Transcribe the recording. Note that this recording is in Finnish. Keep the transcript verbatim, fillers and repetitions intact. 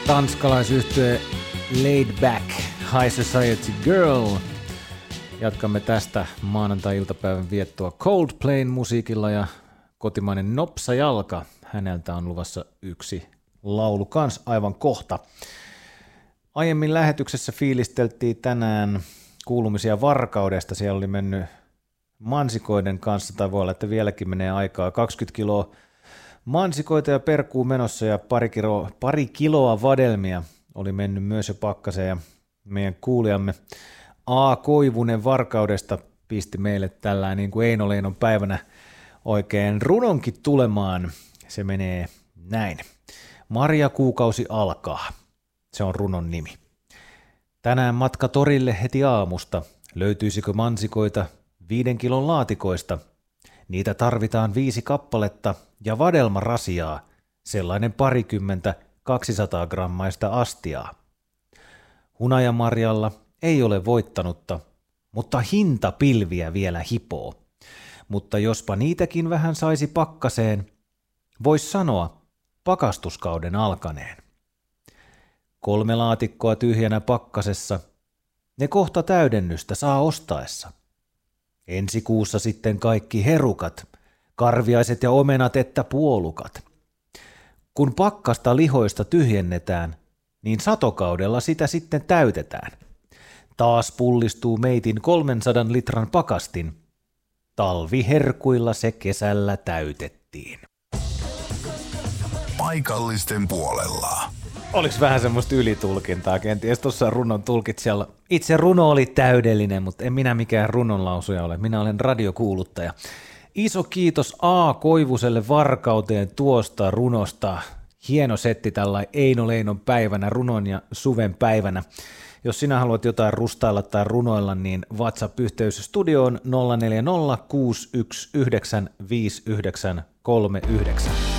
Tanskalaisyhtye Laid Back, High Society Girl. Jatkamme tästä maanantai-iltapäivän viettoa Coldplayn musiikilla ja kotimainen Nopsa Jalka. Häneltä on luvassa yksi laulu kans aivan kohta. Aiemmin lähetyksessä fiilisteltiin tänään kuulumisia Varkaudesta. Siellä oli mennyt mansikoiden kanssa, tai voi olla, että vieläkin menee aikaa, kaksikymmentä kiloa mansikoita ja perkuu menossa ja pari kiloa, pari kiloa vadelmia oli mennyt myös jo pakkaseen. Ja meidän kuulijamme A. Koivunen Varkaudesta pisti meille tällä niin kuin Eino Leinon päivänä oikein runonkin tulemaan. Se menee näin. Marjakuukausi alkaa. Se on runon nimi. Tänään matka torille heti aamusta. Löytyisikö mansikoita viiden kilon laatikoista? Niitä tarvitaan viisi kappaletta ja vadelmarasiaa, sellainen parikymmentä kaksisataa grammaista astiaa. Hunajamarjalla ei ole voittanutta, mutta hinta pilviä vielä hipoo. Mutta jospa niitäkin vähän saisi pakkaseen, vois sanoa pakastuskauden alkaneen. Kolme laatikkoa tyhjänä pakkasessa, ne kohta täydennystä saa ostaessa. Ensi kuussa sitten kaikki herukat, karviaiset ja omenat että puolukat. Kun pakkasta lihoista tyhjennetään, niin satokaudella sitä sitten täytetään. Taas pullistuu meitin kolmensadan litran pakastin. Talviherkuilla se kesällä täytettiin. Paikallisten puolella. Oliko vähän semmoista ylitulkintaa kenties tuossa runon tulkitsijalla? Itse runo oli täydellinen, mutta en minä mikään runonlausuja ole. Minä olen radiokuuluttaja. Iso kiitos A. Koivuselle Varkauteen tuosta runosta. Hieno setti tällä Eino Leinon päivänä, runon ja suven päivänä. Jos sinä haluat jotain rustailla tai runoilla, niin WhatsApp-yhteys studioon nolla neljä nolla kuusi yksi yhdeksän viisi yhdeksän kolme yhdeksän.